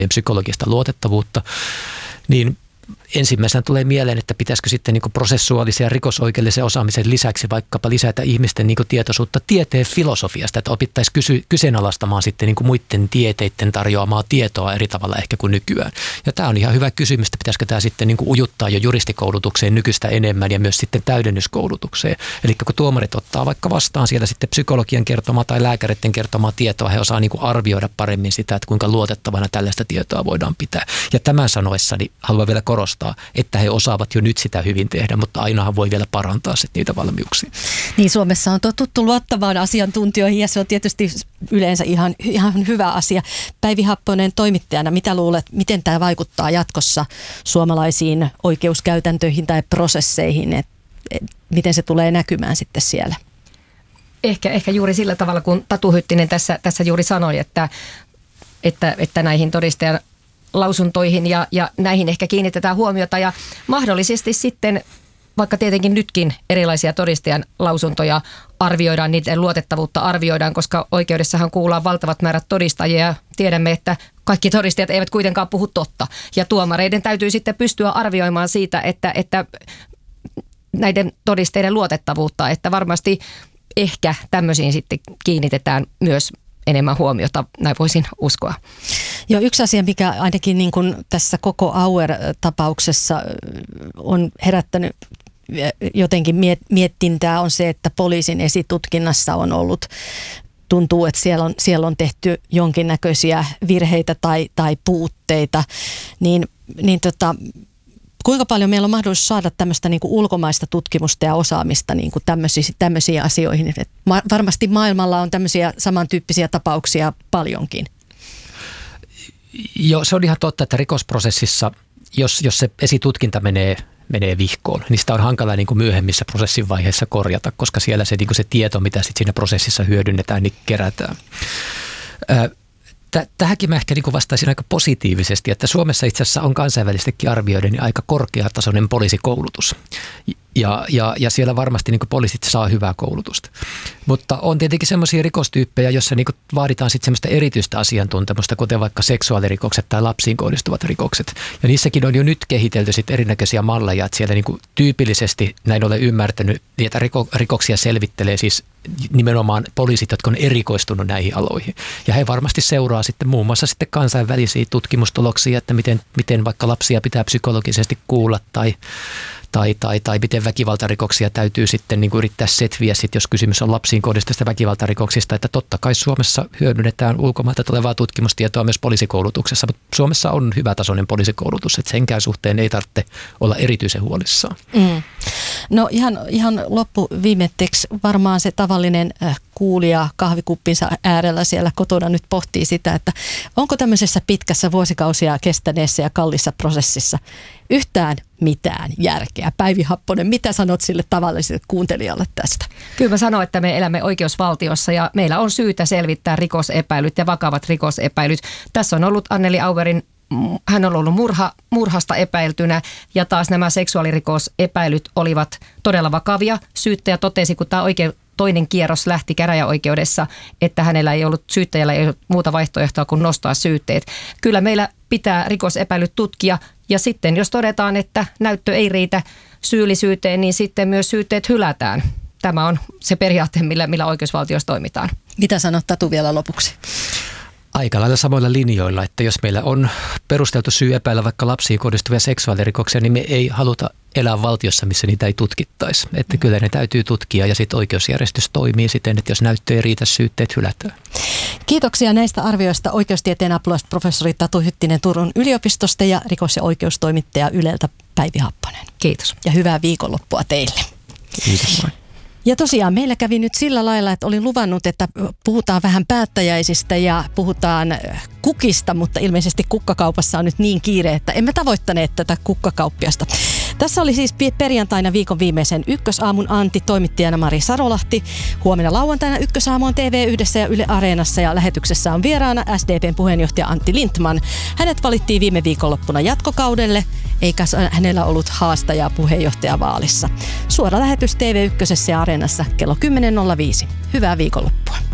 ja psykologista luotettavuutta, niin ensimmäisenä tulee mieleen, että pitäisikö sitten niin kuin prosessuaalisen ja rikosoikeudellisen osaamisen lisäksi vaikkapa lisätä ihmisten niin kuin tietoisuutta tieteen filosofiasta, että opittaisiin kyseenalaistamaan sitten niin kuin muiden tieteiden tarjoamaa tietoa eri tavalla ehkä kuin nykyään. Ja tämä on ihan hyvä kysymys, että pitäisikö tämä sitten niin kuin ujuttaa jo juristikoulutukseen nykyistä enemmän ja myös sitten täydennyskoulutukseen. Eli kun tuomarit ottaa vaikka vastaan siellä sitten psykologian kertomaa tai lääkäreiden kertomaa tietoa, he osaa niin kuin arvioida paremmin sitä, että kuinka luotettavana tällaista tietoa voidaan pitää. Ja tämän sanoessani haluan vielä korostaa, että he osaavat jo nyt sitä hyvin tehdä, mutta ainahan voi vielä parantaa sitten niitä valmiuksia. Niin, Suomessa on totuttu luottamaan asiantuntijoihin ja se on tietysti yleensä ihan hyvä asia. Päivi Happonen toimittajana, mitä luulet, miten tämä vaikuttaa jatkossa suomalaisiin oikeuskäytäntöihin tai prosesseihin, miten se tulee näkymään sitten siellä? Ehkä juuri sillä tavalla, kun Tatu Hyttinen tässä juuri sanoi, että näihin todistajan lausuntoihin ja näihin ehkä kiinnitetään huomiota ja mahdollisesti sitten, vaikka tietenkin nytkin erilaisia todistajan lausuntoja arvioidaan, niiden luotettavuutta arvioidaan, koska oikeudessahan kuullaan valtavat määrät todistajia ja tiedämme, että kaikki todistajat eivät kuitenkaan puhu totta. Ja tuomareiden täytyy sitten pystyä arvioimaan siitä, että näiden todisteiden luotettavuutta, että varmasti ehkä tämmöisiin sitten kiinnitetään myös enemmän huomiota, näin voisin uskoa. Joo, yksi asia, mikä ainakin niin kuin tässä koko Auer-tapauksessa on herättänyt jotenkin miettintää, on se, että poliisin esitutkinnassa on ollut, tuntuu, että siellä on tehty jonkinnäköisiä virheitä tai puutteita, kuinka paljon meillä on mahdollisuus saada tämmöistä niin kuin ulkomaista tutkimusta ja osaamista niin kuin tämmöisiin asioihin? Varmasti maailmalla on tämmöisiä samantyyppisiä tapauksia paljonkin. Joo, se on ihan totta, että rikosprosessissa, jos se esitutkinta menee vihkoon, niin sitä on hankala niin kuin myöhemmissä prosessin vaiheissa korjata, koska siellä se, niin kuin se tieto, mitä sitten siinä prosessissa hyödynnetään, niin kerätään. Tähänkin mä ehkä niin vastaisin aika positiivisesti, että Suomessa itse asiassa on kansainvälisestikin arvioiden aika korkeatasoinen poliisikoulutus. Ja siellä varmasti niin poliisit saa hyvää koulutusta. Mutta on tietenkin semmoisia rikostyyppejä, joissa niin vaaditaan sitten semmoista erityistä asiantuntemusta, kuten vaikka seksuaalirikokset tai lapsiin kohdistuvat rikokset. Ja niissäkin on jo nyt kehitelty sitten erinäköisiä malleja, että siellä niin tyypillisesti, näin olen ymmärtänyt, niitä rikoksia selvittelee siis nimenomaan poliisit, jotka on erikoistunut näihin aloihin. Ja he varmasti seuraa sitten muun muassa sitten kansainvälisiä tutkimustuloksia, että miten vaikka lapsia pitää psykologisesti kuulla tai miten väkivaltarikoksia täytyy sitten niin kuin yrittää setviä, sit, jos kysymys on lapsiin kohdistuvista väkivaltarikoksista, että totta kai Suomessa hyödynnetään ulkomailta tulevaa tutkimustietoa myös poliisikoulutuksessa, mutta Suomessa on hyvätasoinen poliisikoulutus, että senkään suhteen ei tarvitse olla erityisen huolissaan. No ihan loppuviimetteeksi varmaan se tavallinen kuulija kahvikuppinsa äärellä siellä kotona nyt pohtii sitä, että onko tämmöisessä pitkässä vuosikausia kestäneessä ja kallissa prosessissa yhtään mitään järkeä? Päivi Happonen, mitä sanot sille tavalliselle kuuntelijalle tästä? Kyllä mä sanon, että me elämme oikeusvaltiossa ja meillä on syytä selvittää rikosepäilyt ja vakavat rikosepäilyt. Tässä on ollut Anneli Auerin, hän on ollut murhasta epäiltynä ja taas nämä seksuaalirikosepäilyt olivat todella vakavia. Syyttäjä totesi, kun tämä toinen kierros lähti käräjäoikeudessa, että syyttäjällä ei ollut muuta vaihtoehtoa kuin nostaa syytteet. Kyllä meillä pitää rikosepäilyt tutkia ja sitten jos todetaan, että näyttö ei riitä syyllisyyteen, niin sitten myös syytteet hylätään. Tämä on se periaate, millä oikeusvaltiossa toimitaan. Mitä sanot Tatu vielä lopuksi? Aika lailla samoilla linjoilla, että jos meillä on perusteltu syy epäillä vaikka lapsiin kohdistuvia seksuaalirikoksia, niin me ei haluta elää valtiossa, missä niitä ei tutkittaisi. Että kyllä ne täytyy tutkia ja sitten oikeusjärjestys toimii siten, että jos näyttö ei riitä, syytteet hylätään. Kiitoksia näistä arvioista oikeustieteen apulaisprofessori Tatu Hyttinen Turun yliopistosta ja rikos- ja oikeustoimittaja Yleltä Päivi Happonen. Kiitos. Ja hyvää viikonloppua teille. Kiitos. Ja tosiaan meillä kävi nyt sillä lailla, että olin luvannut, että puhutaan vähän päättäjäisistä ja puhutaan kukista, mutta ilmeisesti kukkakaupassa on nyt niin kiire, että emme tavoittaneet tätä kukkakauppiasta. Tässä oli siis perjantaina viikon viimeisen Ykkösaamun Antti, toimittajana Mari Sarolahti. Huomenna lauantaina Ykkösaamu on TV1 ja Yle Areenassa ja lähetyksessä on vieraana SDPn puheenjohtaja Antti Lindtman. Hänet valittiin viime viikonloppuna jatkokaudelle, eikä hänellä ollut haastajaa puheenjohtajavaalissa. Suora lähetys TV1 ja Areenassa kello 10.05. Hyvää viikonloppua.